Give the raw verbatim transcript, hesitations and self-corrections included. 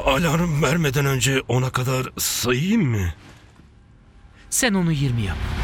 Alarm vermeden önce ona kadar sayayım mı? Sen onu yirmi yap.